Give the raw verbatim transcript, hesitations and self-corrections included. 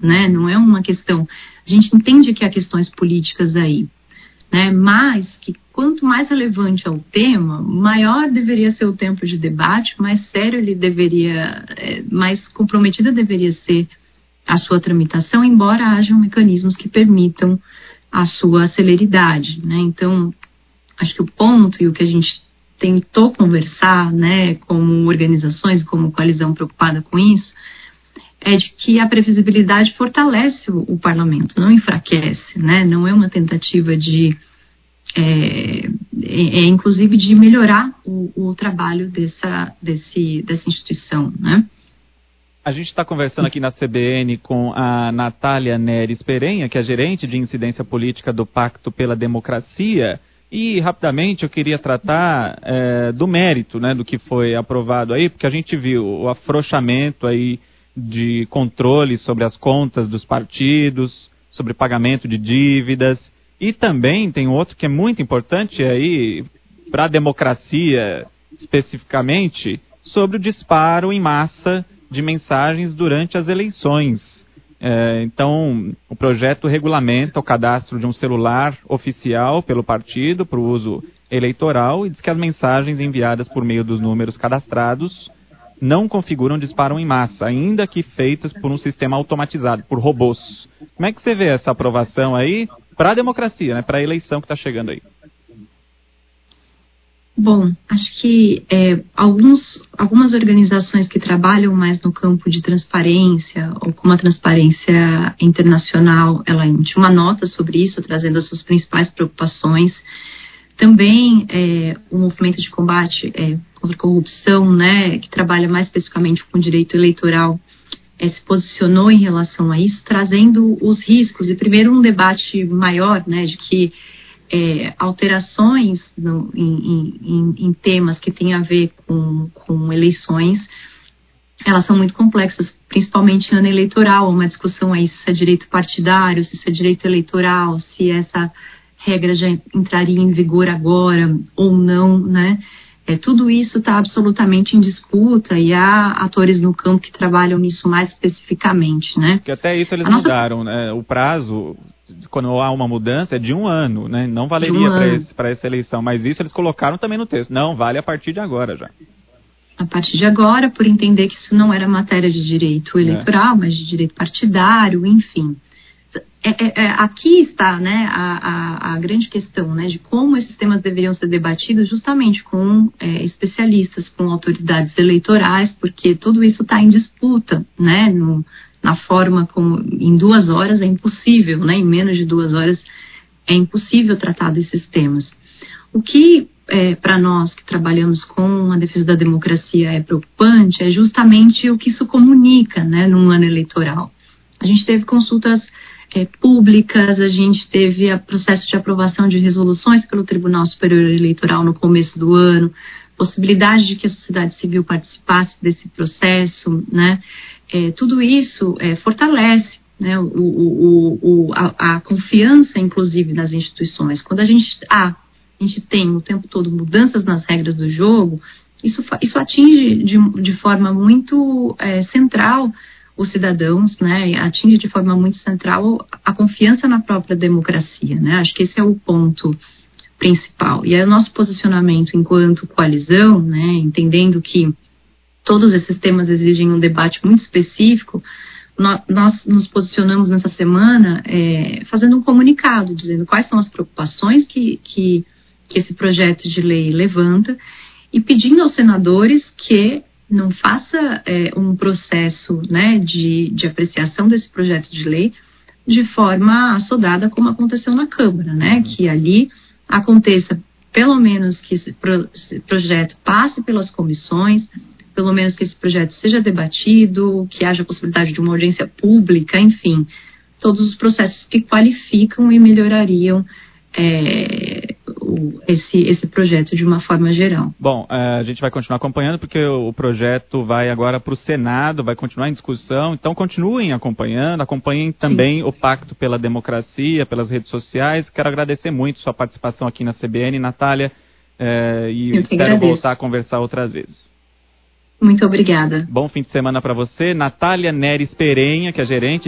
né? Não é uma questão... A gente entende que há questões políticas aí, né? Mas que quanto mais relevante é o tema, maior deveria ser o tempo de debate, mais sério ele deveria... É, mais comprometida deveria ser a sua tramitação, embora hajam mecanismos que permitam a sua celeridade, né? Então, acho que o ponto e o que a gente tentou conversar, né, como organizações, como coalizão preocupada com isso, é de que a previsibilidade fortalece o, o parlamento, não enfraquece, né? Não é uma tentativa de, é, é, é inclusive de melhorar o, o trabalho dessa, desse, dessa instituição, né? A gente está conversando aqui na C B N com a Natália Neres Perenha, que é gerente de incidência política do Pacto pela Democracia. E, rapidamente, eu queria tratar é, do mérito, né, do que foi aprovado aí, porque a gente viu o afrouxamento aí de controle sobre as contas dos partidos, sobre pagamento de dívidas. E também tem outro que é muito importante aí, para a democracia especificamente, sobre o disparo em massa de mensagens durante as eleições. É, então, o projeto regulamenta o cadastro de um celular oficial pelo partido para o uso eleitoral e diz que as mensagens enviadas por meio dos números cadastrados não configuram disparo em massa, ainda que feitas por um sistema automatizado, por robôs. Como é que você vê essa aprovação aí para a democracia, né, para a eleição que está chegando aí? Bom, acho que é, alguns, algumas organizações que trabalham mais no campo de transparência, ou com uma transparência internacional, ela emitiu uma nota sobre isso, trazendo as suas principais preocupações. Também é, o movimento de combate é, contra a corrupção, né, que trabalha mais especificamente com o direito eleitoral, é, se posicionou em relação a isso, trazendo os riscos. E primeiro um debate maior, né, de que É, alterações no, em, em, em temas que têm a ver com, com eleições, elas são muito complexas, principalmente em ano eleitoral, uma discussão aí se isso é direito partidário, se isso é direito eleitoral, se essa regra já entraria em vigor agora ou não, né? É, tudo isso está absolutamente em disputa e há atores no campo que trabalham nisso mais especificamente, né? Porque até isso eles A mudaram, nossa... né? O prazo, quando há uma mudança, é de um ano, né? Não valeria um para essa eleição, mas isso eles colocaram também no texto. Não, vale a partir de agora já. A partir de agora, por entender que isso não era matéria de direito eleitoral, é. mas de direito partidário, enfim. É, é, é, aqui está, né, a, a, a grande questão, né, de como esses temas deveriam ser debatidos justamente com é, especialistas, com autoridades eleitorais, porque tudo isso está em disputa, né, no, na forma como em duas horas é impossível, né, em menos de duas horas é impossível tratar desses temas. O que é, para nós que trabalhamos com a defesa da democracia é preocupante é justamente o que isso comunica, né, num ano eleitoral. A gente teve consultas É, públicas, a gente teve o processo de aprovação de resoluções pelo Tribunal Superior Eleitoral no começo do ano, possibilidade de que a sociedade civil participasse desse processo, né? É, tudo isso é, fortalece, né, o, o, o, a, a confiança, inclusive, nas instituições. Quando a gente, ah, a gente tem o tempo todo mudanças nas regras do jogo, isso, isso atinge de, de forma muito é, central os cidadãos, né, atinge de forma muito central a confiança na própria democracia, né, acho que esse é o ponto principal. E aí o nosso posicionamento enquanto coalizão, né, entendendo que todos esses temas exigem um debate muito específico, nós, nós nos posicionamos nessa semana é, fazendo um comunicado, dizendo quais são as preocupações que, que, que esse projeto de lei levanta e pedindo aos senadores que não faça é, um processo, né, de, de apreciação desse projeto de lei de forma assodada como aconteceu na Câmara, né, que ali aconteça, pelo menos que esse, pro, esse projeto passe pelas comissões, pelo menos que esse projeto seja debatido, que haja a possibilidade de uma audiência pública, enfim, todos os processos que qualificam e melhorariam é, o, esse, esse projeto de uma forma geral. Bom, a gente vai continuar acompanhando porque o projeto vai agora para o Senado, vai continuar em discussão, então continuem acompanhando, acompanhem também Sim. o Pacto pela Democracia, pelas redes sociais. Quero agradecer muito sua participação aqui na C B N, Natália, é, e Eu espero agradeço. voltar a conversar outras vezes. Muito obrigada. Bom fim de semana para você. Natália Neres Perenha, que é gerente